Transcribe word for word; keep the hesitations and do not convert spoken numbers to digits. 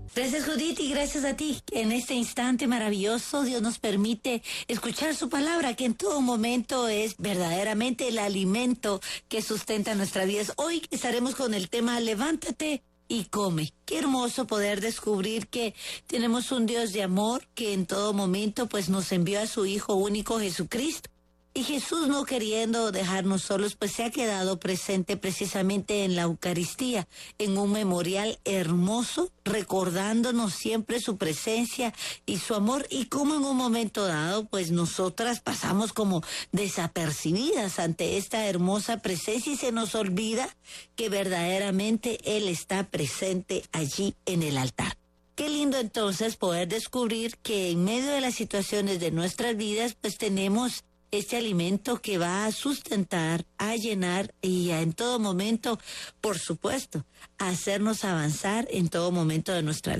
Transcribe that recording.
Gracias, Judith, y gracias a ti, que en este instante maravilloso Dios nos permite escuchar su palabra, que en todo momento es verdaderamente el alimento que sustenta nuestras vidas. Hoy estaremos con el tema Levántate y come. Qué hermoso poder descubrir que tenemos un Dios de amor que en todo momento pues nos envió a su Hijo único Jesucristo. Y Jesús, no queriendo dejarnos solos, pues se ha quedado presente precisamente en la Eucaristía, en un memorial hermoso, recordándonos siempre su presencia y su amor, y cómo en un momento dado, pues nosotras pasamos como desapercibidas ante esta hermosa presencia y se nos olvida que verdaderamente Él está presente allí en el altar. Qué lindo entonces poder descubrir que en medio de las situaciones de nuestras vidas, pues tenemos este alimento que va a sustentar, a llenar y a en todo momento, por supuesto, a hacernos avanzar en todo momento de nuestra vida.